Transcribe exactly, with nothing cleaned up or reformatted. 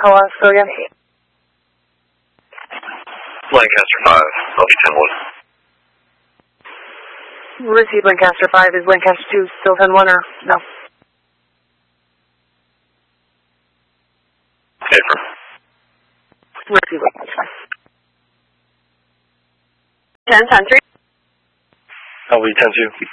call us, so again. Lancaster five, L V ten one. Receive Lancaster five, is Lancaster two still ten one or no? Affirm. Receive Lancaster five. ten ten three. L V ten two.